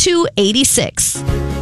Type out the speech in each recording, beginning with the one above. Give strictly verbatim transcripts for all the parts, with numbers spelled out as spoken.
two eight six.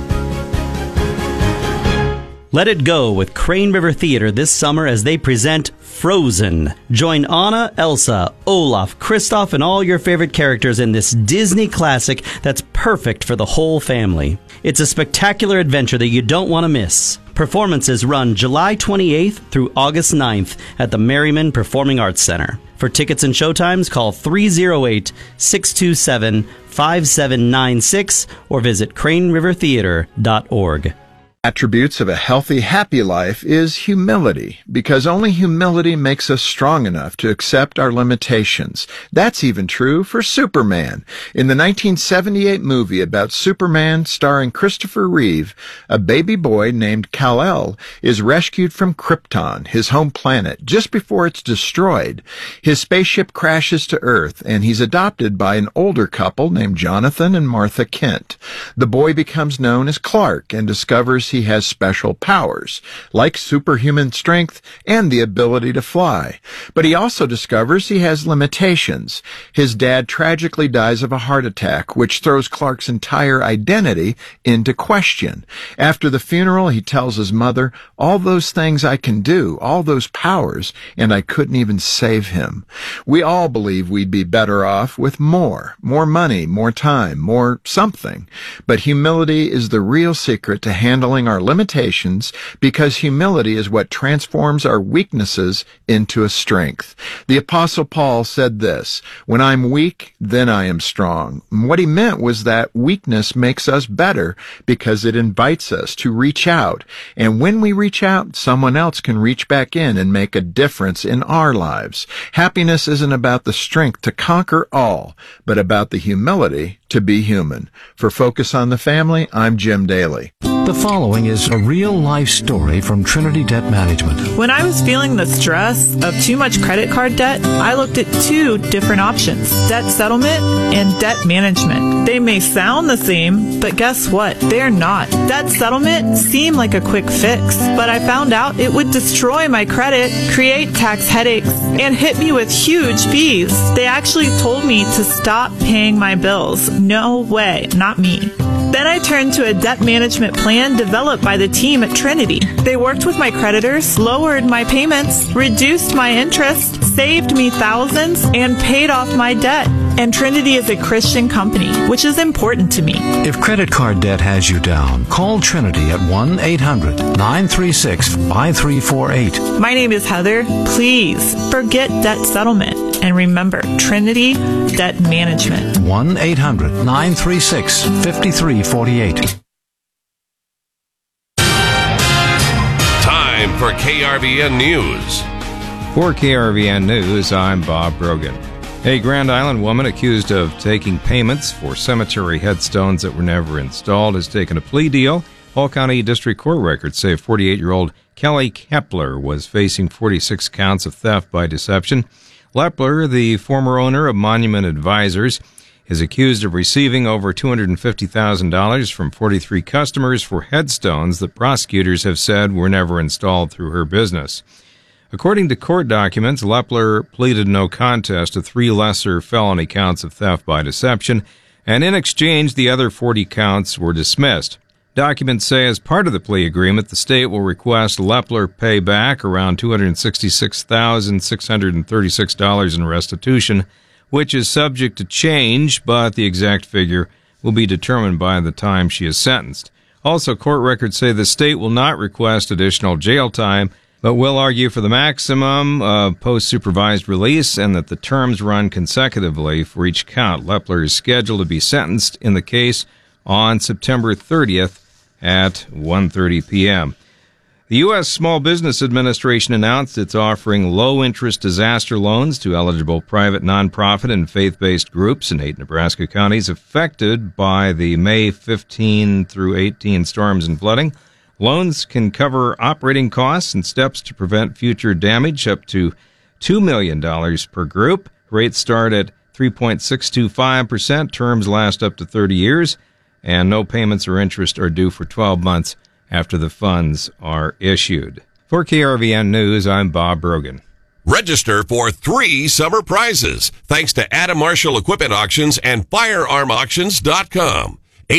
Let it go with Crane River Theater this summer as they present Frozen. Join Anna, Elsa, Olaf, Kristoff, and all your favorite characters in this Disney classic that's perfect for the whole family. It's a spectacular adventure that you don't want to miss. Performances run July twenty-eighth through August ninth at the Merriman Performing Arts Center. For tickets and showtimes, call three oh eight, six two seven, five seven nine six or visit crane river theater dot org. Attributes of a healthy, happy life is humility, because only humility makes us strong enough to accept our limitations. That's even true for Superman. In the nineteen seventy-eight movie about Superman starring Christopher Reeve, a baby boy named Kal-El is rescued from Krypton, his home planet, just before it's destroyed. His spaceship crashes to Earth, and he's adopted by an older couple named Jonathan and Martha Kent. The boy becomes known as Clark and discovers he has special powers, like superhuman strength and the ability to fly. But he also discovers he has limitations. His dad tragically dies of a heart attack, which throws Clark's entire identity into question. After the funeral, he tells his mother, "All those things I can do, all those powers, and I couldn't even save him." We all believe we'd be better off with more, more money, more time, more something. But humility is the real secret to handling our limitations, because humility is what transforms our weaknesses into a strength. The Apostle Paul said this, "When I'm weak, then I am strong." And what he meant was that weakness makes us better because it invites us to reach out. And when we reach out, someone else can reach back in and make a difference in our lives. Happiness isn't about the strength to conquer all, but about the humility to be human. For Focus on the Family, I'm Jim Daly. The following is a real-life story from Trinity Debt Management. When I was feeling the stress of too much credit card debt, I looked at two different options, debt settlement and debt management. They may sound the same, but guess what? They're not. Debt settlement seemed like a quick fix, but I found out it would destroy my credit, create tax headaches, and hit me with huge fees. They actually told me to stop paying my bills. No way, not me. Then I turned to a debt management plan developed by the team at Trinity. They worked with my creditors, lowered my payments, reduced my interest, saved me thousands, and paid off my debt. And Trinity is a Christian company, which is important to me. If credit card debt has you down, call Trinity at one eight hundred, nine three six, five three four eight. My name is Heather. Please forget debt settlement. And remember, Trinity Debt Management. one eight hundred, nine three six, five three four eight. Time for K R V N News. For K R V N News, I'm Bob Brogan. A Grand Island woman accused of taking payments for cemetery headstones that were never installed has taken a plea deal. Hall County District Court records say forty-eight-year-old Kelly Kepler was facing forty-six counts of theft by deception. Lepler, the former owner of Monument Advisors, is accused of receiving over two hundred fifty thousand dollars from forty-three customers for headstones that prosecutors have said were never installed through her business. According to court documents, Lepler pleaded no contest to three lesser felony counts of theft by deception, and in exchange, the other forty counts were dismissed. Documents say as part of the plea agreement, the state will request Lepler pay back around two hundred sixty-six thousand six hundred thirty-six dollars in restitution, which is subject to change, but the exact figure will be determined by the time she is sentenced. Also, court records say the state will not request additional jail time, but will argue for the maximum of post-supervised release and that the terms run consecutively for each count. Lepler is scheduled to be sentenced in the case on September thirtieth at one thirty p.m. The U S Small Business Administration announced it's offering low-interest disaster loans to eligible private, nonprofit, and faith-based groups in eight Nebraska counties affected by the May fifteenth through eighteenth storms and flooding. Loans can cover operating costs and steps to prevent future damage up to two million dollars per group. Rates start at three point six two five percent. Terms last up to thirty years, and no payments or interest are due for twelve months after the funds are issued. For K R V N News, I'm Bob Brogan. Register for three summer prizes thanks to Adam Marshall Equipment Auctions and firearm auctions dot com.